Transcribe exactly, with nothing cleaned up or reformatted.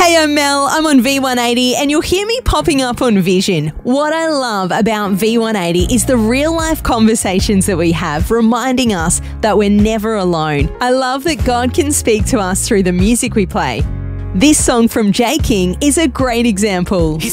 Hey, I'm Mel. I'm on V one eighty and you'll hear me popping up on Vision. What I love about V one eighty is the real-life conversations that we have, reminding us that we're never alone. I love that God can speak to us through the music we play. This song from J. King is a great example.